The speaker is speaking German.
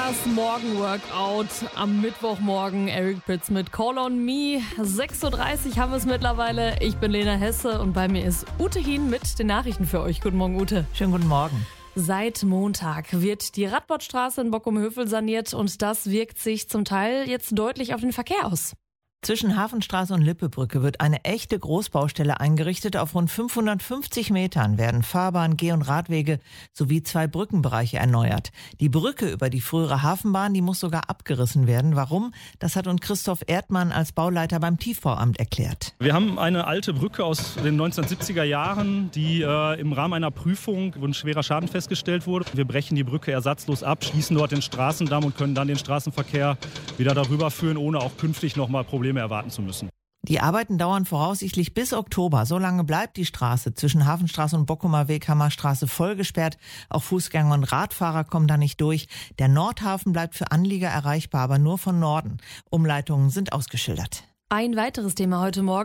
Das Morgenworkout am Mittwochmorgen. Eric Prydz mit Call on Me. 6.30 Uhr haben wir es mittlerweile. Ich bin Lena Hesse und bei mir ist Ute Hien mit den Nachrichten für euch. Guten Morgen, Ute. Schönen guten Morgen. Seit Montag wird die Radbottstraße in Bockum-Hövel saniert und das wirkt sich zum Teil jetzt deutlich auf den Verkehr aus. Zwischen Hafenstraße und Lippebrücke wird eine echte Großbaustelle eingerichtet. Auf rund 550 Metern werden Fahrbahn, Geh- und Radwege sowie 2 Brückenbereiche erneuert. Die Brücke über die frühere Hafenbahn, die muss sogar abgerissen werden. Warum? Das hat uns Christoph Erdmann als Bauleiter beim Tiefbauamt erklärt. Wir haben eine alte Brücke aus den 1970er Jahren, die im Rahmen einer Prüfung, wo ein schwerer Schaden festgestellt wurde. Wir brechen die Brücke ersatzlos ab, schließen dort den Straßendamm und können dann den Straßenverkehr wieder darüber führen, ohne auch künftig nochmal Probleme erwarten zu müssen. Die Arbeiten dauern voraussichtlich bis Oktober. So lange bleibt die Straße zwischen Hafenstraße und Bockumer Weg, Hammerstraße voll gesperrt. Auch Fußgänger und Radfahrer kommen da nicht durch. Der Nordhafen bleibt für Anlieger erreichbar, aber nur von Norden. Umleitungen sind ausgeschildert. Ein weiteres Thema heute Morgen.